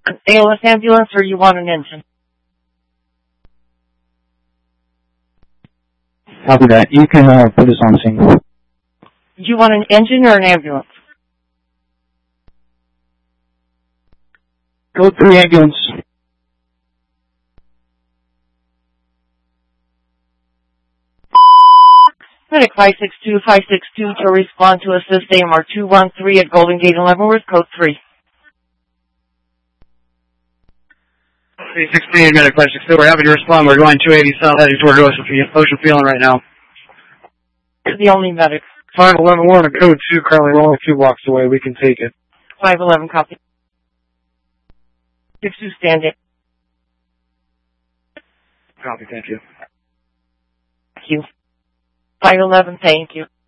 ALS ambulance, or you want an engine? Copy that. You can put us on scene. Do you want an engine or an ambulance? Code 3 ambulance. Medic 562 to respond to assist AMR 213 at Golden Gate and Leavenworth, code 3. 316, Medic 562, we're happy to respond. We're going 280 south, heading toward Ocean Feeling right now. You're the only medic. 511, we're on a code 2, currently we're only 2 blocks away. We can take it. 511, copy. 62, standing. Copy, thank you. Thank you. 511, thank you.